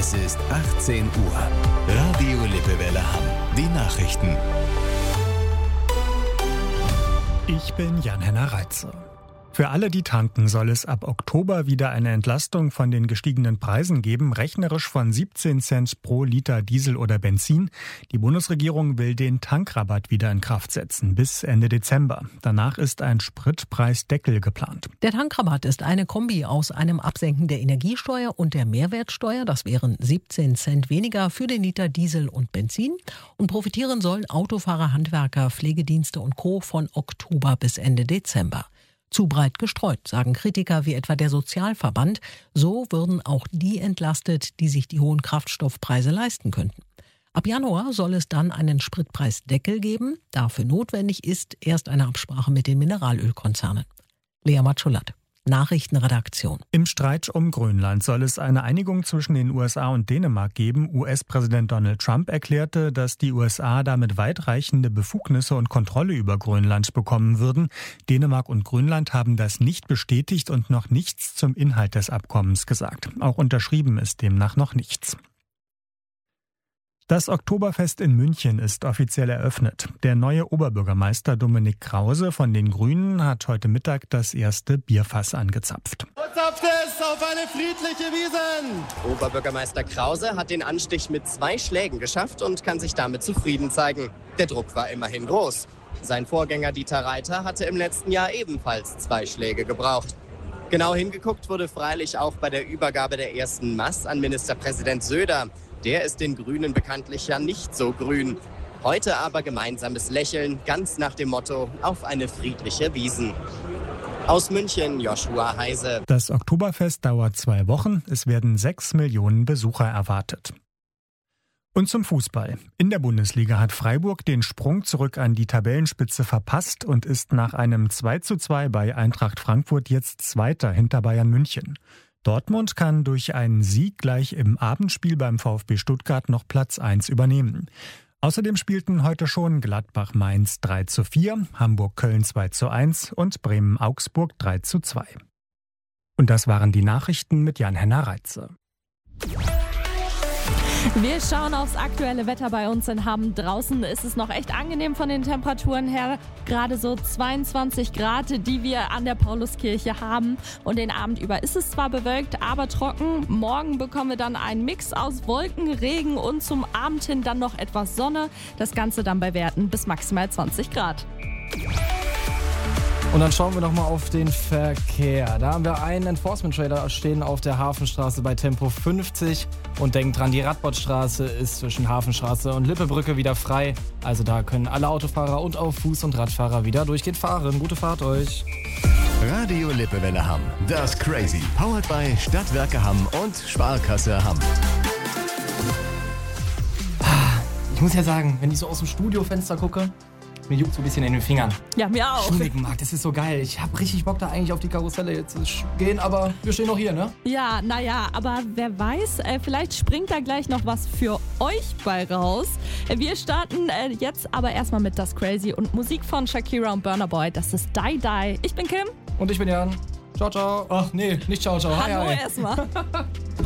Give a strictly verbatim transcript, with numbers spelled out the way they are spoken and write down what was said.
Es ist achtzehn Uhr. Radio Lippewelle Hamm. Die Nachrichten. Ich bin Jan-Henner Reitze. Für alle, die tanken, soll es ab Oktober wieder eine Entlastung von den gestiegenen Preisen geben, rechnerisch von siebzehn Cent pro Liter Diesel oder Benzin. Die Bundesregierung will den Tankrabatt wieder in Kraft setzen, bis Ende Dezember. Danach ist ein Spritpreisdeckel geplant. Der Tankrabatt ist eine Kombi aus einem Absenken der Energiesteuer und der Mehrwertsteuer. Das wären siebzehn Cent weniger für den Liter Diesel und Benzin. Und profitieren sollen Autofahrer, Handwerker, Pflegedienste und Co. von Oktober bis Ende Dezember. Zu breit gestreut, sagen Kritiker wie etwa der Sozialverband. So würden auch die entlastet, die sich die hohen Kraftstoffpreise leisten könnten. Ab Januar soll es dann einen Spritpreisdeckel geben. Dafür notwendig ist erst eine Absprache mit den Mineralölkonzernen. Lea Matschulat, Nachrichtenredaktion. Im Streit um Grönland soll es eine Einigung zwischen den U S A und Dänemark geben. U S-Präsident Donald Trump erklärte, dass die U S A damit weitreichende Befugnisse und Kontrolle über Grönland bekommen würden. Dänemark und Grönland haben das nicht bestätigt und noch nichts zum Inhalt des Abkommens gesagt. Auch unterschrieben ist demnach noch nichts. Das Oktoberfest in München ist offiziell eröffnet. Der neue Oberbürgermeister Dominik Krause von den Grünen hat heute Mittag das erste Bierfass angezapft. Zapft es auf eine friedliche Wiesn! Oberbürgermeister Krause hat den Anstich mit zwei Schlägen geschafft und kann sich damit zufrieden zeigen. Der Druck war immerhin groß. Sein Vorgänger Dieter Reiter hatte im letzten Jahr ebenfalls zwei Schläge gebraucht. Genau hingeguckt wurde freilich auch bei der Übergabe der ersten Maß an Ministerpräsident Söder. Der ist den Grünen bekanntlich ja nicht so grün. Heute aber gemeinsames Lächeln, ganz nach dem Motto, auf eine friedliche Wiesn. Aus München, Joshua Heise. Das Oktoberfest dauert zwei Wochen. Es werden sechs Millionen Besucher erwartet. Und zum Fußball. In der Bundesliga hat Freiburg den Sprung zurück an die Tabellenspitze verpasst und ist nach einem zwei zu zwei bei Eintracht Frankfurt jetzt Zweiter hinter Bayern München. Dortmund kann durch einen Sieg gleich im Abendspiel beim VfB Stuttgart noch Platz eins übernehmen. Außerdem spielten heute schon Gladbach-Mainz drei zu vier, Hamburg-Köln zwei zu eins und Bremen-Augsburg drei zu zwei. Und das waren die Nachrichten mit Jan-Henner Reitze. Wir schauen aufs aktuelle Wetter bei uns in Hamm. Draußen ist es noch echt angenehm von den Temperaturen her. Gerade so zweiundzwanzig Grad, die wir an der Pauluskirche haben. Und den Abend über ist es zwar bewölkt, aber trocken. Morgen bekommen wir dann einen Mix aus Wolken, Regen und zum Abend hin dann noch etwas Sonne. Das Ganze dann bei Werten bis maximal zwanzig Grad. Und dann schauen wir nochmal auf den Verkehr. Da haben wir einen Enforcement-Trailer stehen auf der Hafenstraße bei Tempo fünfzig. Und denkt dran, die Radbottstraße ist zwischen Hafenstraße und Lippebrücke wieder frei. Also da können alle Autofahrer und auch Fuß- und Radfahrer wieder durchgehend fahren. Gute Fahrt euch. Radio Lippewelle Hamm. Das Crazy. Powered by Stadtwerke Hamm und Sparkasse Hamm. Ich muss ja sagen, wenn ich so aus dem Studiofenster gucke, mir juckt so ein bisschen in den Fingern. Ja, mir auch. Schuligenmarkt, das ist so geil. Ich hab richtig Bock da eigentlich auf die Karusselle jetzt zu gehen, aber wir stehen noch hier, ne? Ja, naja, aber wer weiß, äh, vielleicht springt da gleich noch was für euch bei raus. Äh, wir starten äh, jetzt aber erstmal mit Das Crazy und Musik von Shakira und Burna Boy. Das ist Die Die. Ich bin Kim. Und ich bin Jan. Ciao, ciao. Ach nee, nicht ciao, ciao. Hallo hi, hi. erstmal.